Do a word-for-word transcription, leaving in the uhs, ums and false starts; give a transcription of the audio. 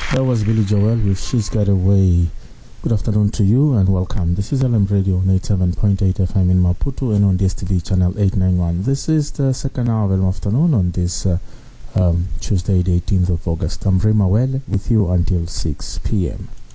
That was Billy Joel with She's Got Away. Good afternoon to you and welcome. This is L M Radio on eighty-seven point eight F M in Maputo and on D S T V channel eight ninety-one. This is the second hour of L M afternoon on this uh, um, Tuesday, the eighteenth of August. I'm Rema Well with you until six p m